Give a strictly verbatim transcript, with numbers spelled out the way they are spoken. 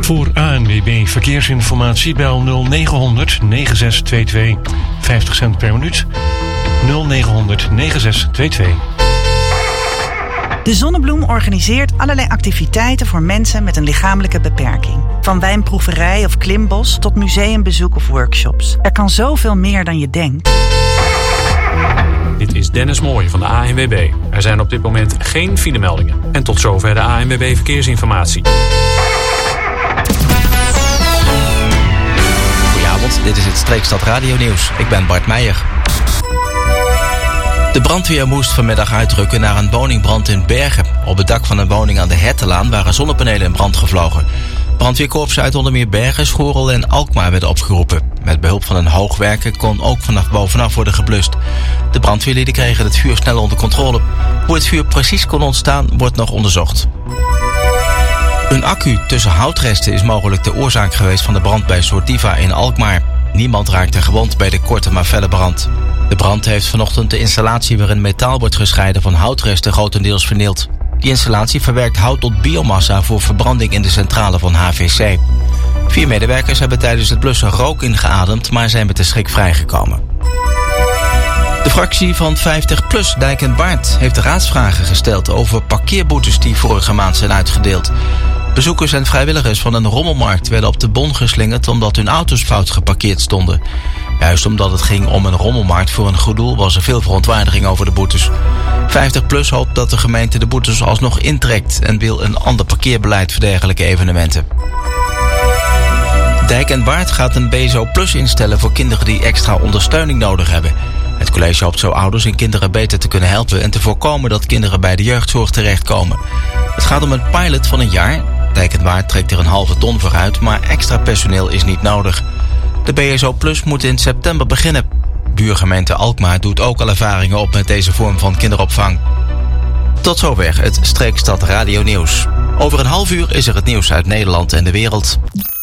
Voor A N W B Verkeersinformatie bel nul negen honderd negen zes twee twee. vijftig cent per minuut. nul negen honderd negen zes twee twee. De Zonnebloem organiseert allerlei activiteiten voor mensen met een lichamelijke beperking. Van wijnproeverij of klimbos tot museumbezoek of workshops. Er kan zoveel meer dan je denkt. Dit is Dennis Mooij van de A N W B. Er zijn op dit moment geen filemeldingen. En tot zover de A N W B Verkeersinformatie. Goedenavond, dit is het Streekstad Radio Nieuws. Ik ben Bart Meijer. De brandweer moest vanmiddag uitrukken naar een woningbrand in Bergen. Op het dak van een woning aan de Hertelaan waren zonnepanelen in brand gevlogen. Brandweerkorpsen uit onder meer Bergen, Schorel en Alkmaar werden opgeroepen. Met behulp van een hoogwerker kon ook vanaf bovenaf worden geblust. De brandweerlieden kregen het vuur snel onder controle. Hoe het vuur precies kon ontstaan, wordt nog onderzocht. Een accu tussen houtresten is mogelijk de oorzaak geweest van de brand bij Sortiva in Alkmaar. Niemand raakte gewond bij de korte maar felle brand. De brand heeft vanochtend de installatie waarin metaal wordt gescheiden van houtresten grotendeels vernield. Die installatie verwerkt hout tot biomassa voor verbranding in de centrale van H V C. Vier medewerkers hebben tijdens het blussen rook ingeademd, maar zijn met de schrik vrijgekomen. De fractie van vijftig plus Dijk en Baart heeft raadsvragen gesteld over parkeerboetes die vorige maand zijn uitgedeeld. Bezoekers en vrijwilligers van een rommelmarkt werden op de bon geslingerd omdat hun auto's fout geparkeerd stonden. Juist omdat het ging om een rommelmarkt voor een goed doel was er veel verontwaardiging over de boetes. vijftig plus hoopt dat de gemeente de boetes alsnog intrekt en wil een ander parkeerbeleid voor dergelijke evenementen. Dijk en Baart gaat een B S O plus instellen voor kinderen die extra ondersteuning nodig hebben. Het college hoopt zo ouders en kinderen beter te kunnen helpen en te voorkomen dat kinderen bij de jeugdzorg terechtkomen. Het gaat om een pilot van een jaar. Dijk en Baart trekt er een halve ton voor uit, maar extra personeel is niet nodig. De B S O plus moet in september beginnen. Buurgemeente Alkmaar doet ook al ervaringen op met deze vorm van kinderopvang. Tot zover het Streekstad Radio Nieuws. Over een half uur is er het nieuws uit Nederland en de wereld.